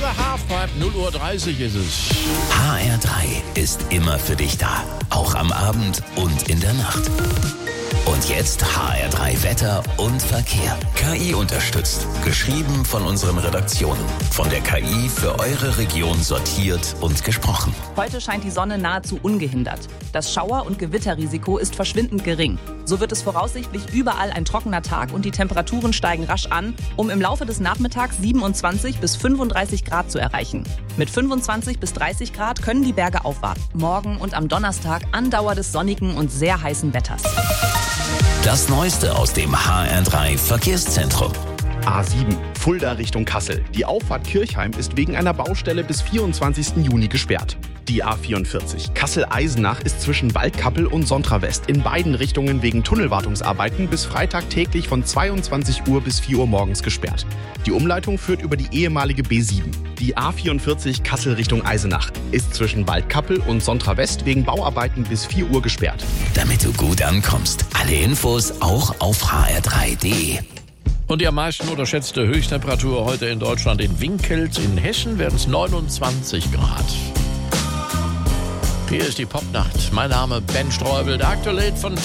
Halfpipe, 0:30 Uhr ist es. HR3 ist immer für dich da, auch am Abend und in der Nacht. Und jetzt HR3 Wetter und Verkehr. KI unterstützt. Geschrieben von unseren Redaktionen. Von der KI für eure Region sortiert und gesprochen. Heute scheint die Sonne nahezu ungehindert. Das Schauer- und Gewitterrisiko ist verschwindend gering. So wird es voraussichtlich überall ein trockener Tag und die Temperaturen steigen rasch an, um im Laufe des Nachmittags 27 bis 35 Grad zu erreichen. Mit 25 bis 30 Grad können die Berge aufwarten. Morgen und am Donnerstag Andauer des sonnigen und sehr heißen Wetters. Das Neueste aus dem HR3 Verkehrszentrum. A7, Fulda Richtung Kassel. Die Auffahrt Kirchheim ist wegen einer Baustelle bis 24. Juni gesperrt. Die A44, Kassel-Eisenach ist zwischen Waldkappel und Sontra-West in beiden Richtungen wegen Tunnelwartungsarbeiten bis Freitag täglich von 22 Uhr bis 4 Uhr morgens gesperrt. Die Umleitung führt über die ehemalige B7. Die A44 Kassel Richtung Eisenach ist zwischen Waldkappel und Sontra-West wegen Bauarbeiten bis 4 Uhr gesperrt. Damit du gut ankommst. Alle Infos auch auf hr3.de. Und die am meisten unterschätzte Höchsttemperatur heute in Deutschland in Winkels. In Hessen werden es 29 Grad. Hier ist die Popnacht. Mein Name Ben Streubel, der aktuelle Hit von